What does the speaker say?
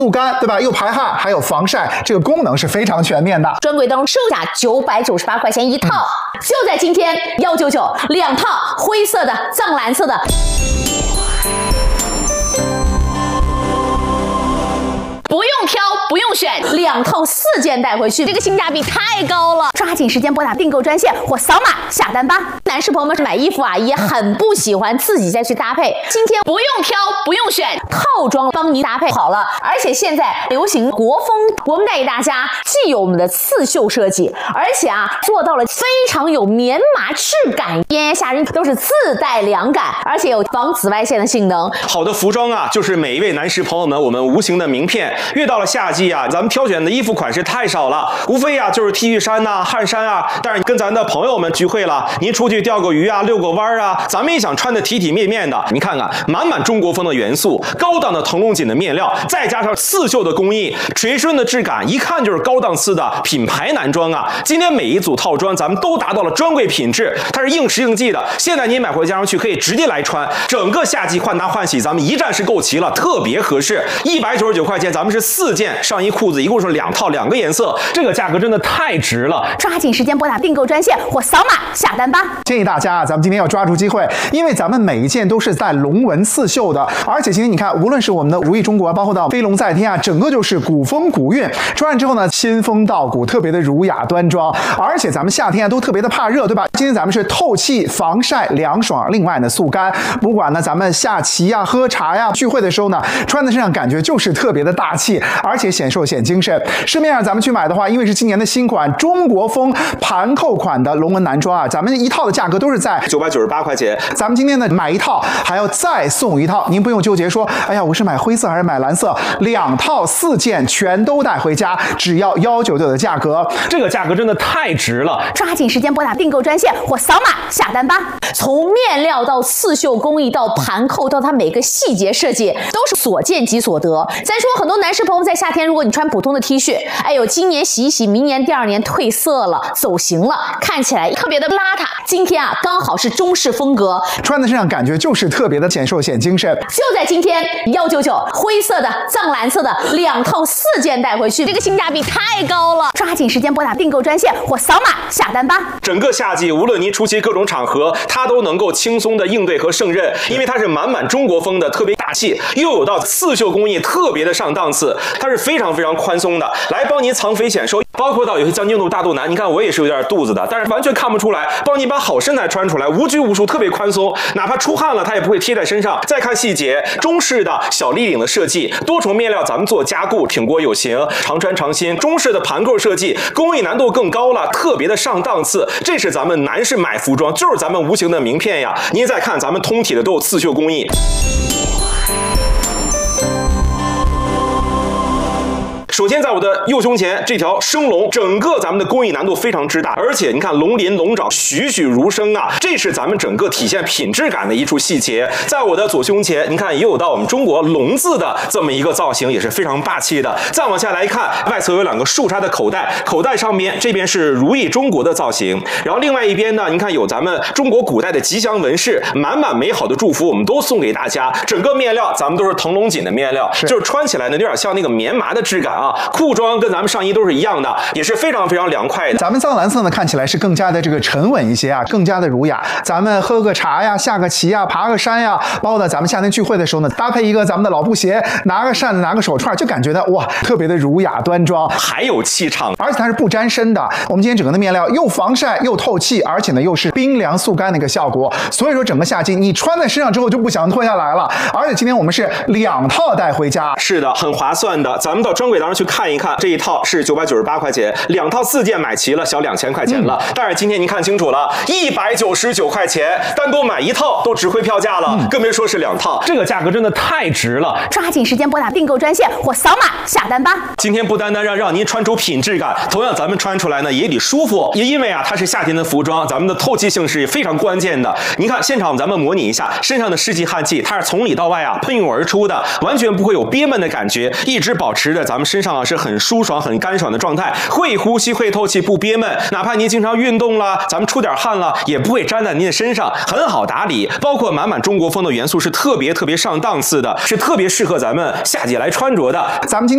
速干，对吧？又排汗，还有防晒，这个功能是非常全面的。 专柜当中售价998块钱一套，就在今天199，2套灰色的、藏蓝色的。不用挑，不用选，2套4件带回去，这个性价比太高了！抓紧时间拨打订购专线或扫码下单吧。男士朋友们买衣服啊，也很不喜欢自己再去搭配，今天不用挑，不用选，套装帮您搭配好了。而且现在流行国风，我们带给大家既有我们的刺绣设计，而且啊做到了非常有棉麻质感，炎炎夏日都是自带凉感，而且有防紫外线的性能。 好的服装啊，就是每一位男士朋友们我们无形的名片。越到了夏季啊，咱们挑选的衣服款式太少了，无非啊就是 T 恤衫呐、汗衫啊。但是跟咱的朋友们聚会了，您出去钓个鱼啊、遛个弯啊，咱们也想穿得体体面面的。你看看，满满中国风的元素，高档的腾龙锦的面料，再加上刺绣的工艺，垂顺的质感，一看就是高档次的品牌男装啊。今天每一组套装咱们都达到了专柜品质，它是应时应季的。现在您买回家上去可以直接来穿，整个夏季换搭换洗咱们一站式购齐了，特别合适。199块钱，咱们是4件上衣裤子，一共是2套2个颜色，这个价格真的太值了！ 抓紧时间拨打订购专线或扫码下单吧。 建议大家啊，咱们今天要抓住机会，因为咱们每一件都是带龙纹刺绣的，而且今天你看，无论是我们的如意中国，包括到飞龙在天啊，整个就是古风古韵。穿上之后呢，仙风道骨，特别的儒雅端庄。而且咱们夏天啊都特别的怕热，对吧？今天咱们是透气、防晒、凉爽，另外呢速干。不管呢咱们下棋呀、喝茶呀、聚会的时候呢，穿在身上感觉就是特别的大气，而且显瘦显精神。市面上咱们去买的话，因为是今年的新款中国风盘扣款的龙纹男装啊，咱们一套的价格都是在 998块钱。 咱们今天呢买一套还要再送一套，您不用纠结说，哎呀，我是买灰色还是买蓝色，2套4件全都带回家，只要199的价格， 这个价格真的太值了！ 抓紧时间拨打订购专线或扫码下单吧。从面料到刺绣工艺到盘扣到它每个细节设计，都是所见即所得。咱说很多男士朋友在夏天，如果你穿普通的 T 恤，哎呦，今年洗一洗，明年第2年褪色了，走形了，看起来特别的邋遢。今天啊，刚好是中式风格， 穿在身上感觉就是特别的显瘦显精神。 就在今天199，灰色的、藏蓝色的2套4件带回去，这个性价比太高了！抓紧时间拨打订购专线或扫码下单吧。 整个夏季，无论您出席各种场合，它都能够轻松的应对和胜任，因为它是满满中国风的，特别大气，又有到刺绣工艺，特别的上档次，它是非常非常宽松的，来帮您藏肥显瘦。包括到有些将军肚、大肚腩，你看我也是有点肚子的，但是完全看不出来，帮你把好身材穿出来，无拘无束，特别宽松，哪怕出汗了，它也不会贴在身上。再看细节，中式的小立领的设计，多重面料咱们做加固，挺过有型，常穿常新。中式的盘扣设计，工艺难度更高了，特别的上档次。这是咱们男士买服装，就是咱们无形的名片呀。您再看，咱们通体的都有刺绣工艺。首先，在我的右胸前这条生龙，整个咱们的工艺难度非常之大，而且你看龙鳞龙爪栩栩如生啊，这是咱们整个体现品质感的一处细节。在我的左胸前，你看也有到我们中国龙字的这么一个造型，也是非常霸气的。再往下来看，外侧有2个竖插的口袋，口袋上面这边是如意中国的造型，然后另外一边呢，你看有咱们中国古代的吉祥纹饰，满满美好的祝福，我们都送给大家。整个面料咱们都是腾龙锦的面料，就是穿起来呢有点像那个棉麻的质感啊。裤装跟咱们上衣都是一样的，也是非常非常凉快的。 咱们藏蓝色呢看起来是更加的这个沉稳一些啊，更加的儒雅。咱们喝个茶呀，下个棋呀，爬个山呀，包括呢咱们夏天聚会的时候呢，搭配一个咱们的老布鞋，拿个扇子，拿个手串，就感觉呢哇，特别的儒雅端庄， 还有气场， 而且它是不沾身的。我们今天整个的面料又防晒又透气，而且呢又是冰凉速干的一个效果，所以说整个夏季你穿在身上之后就不想脱下来了。而且今天我们是2套带回家， 是的，很划算的。咱们到专柜当中去看一看，这一套是998块钱，2套4件买齐了，小2000块钱了。但是今天您看清楚了，199块钱，单独买1套都值回票价了，更别说是2套，这个价格真的太值了。 抓紧时间拨打订购专线或扫码下单吧。 今天不单单让您穿出品质感，同样咱们穿出来呢也得舒服，也因为啊它是夏天的服装，咱们的透气性是非常关键的。您看现场咱们模拟一下，身上的湿气汗气，它是从里到外啊喷涌而出的，完全不会有憋闷的感觉，一直保持着咱们身上啊是很舒爽、很干爽的状态，会呼吸、会透气，不憋闷。哪怕您经常运动了，咱们出点汗了，也不会粘在您的身上，很好打理。包括满满中国风的元素是特别上档次的，是特别适合咱们夏季来穿着的。 咱们今天